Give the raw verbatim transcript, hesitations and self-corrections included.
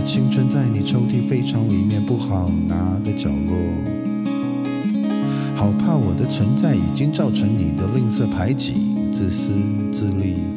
青春在你抽屉非常里面不好拿的角落，好怕我的存在已经造成你的吝啬排挤、自私自利。